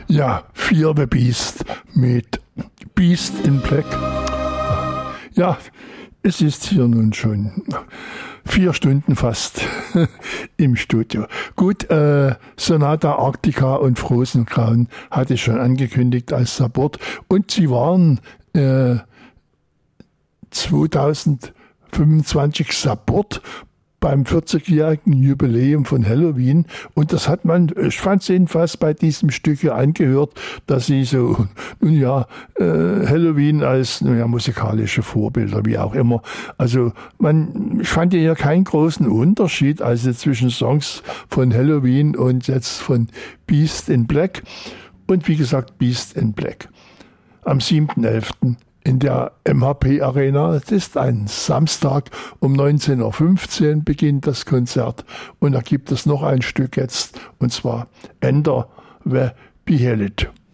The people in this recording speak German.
Ja, Fear the Beast mit Beast in Black. Ja, es ist hier nun schon 4 Stunden fast im Studio. Gut, Sonata Arctica und Frozen Crown hatte ich schon angekündigt als Support. Und sie waren 2025 Support beim 40-jährigen Jubiläum von Helloween. Und das hat man, ich fand es jedenfalls bei diesem Stück hier angehört, dass sie so, nun ja, Helloween als, nun ja, musikalische Vorbilder, wie auch immer. Also ich fand hier keinen großen Unterschied, also zwischen Songs von Helloween und jetzt von Beast in Black. Und wie gesagt, Beast in Black. Am 7.11. in der MHP Arena. Es ist ein Samstag, um 19.15 Uhr beginnt das Konzert. Und da gibt es noch ein Stück jetzt, und zwar Ender the Behelit.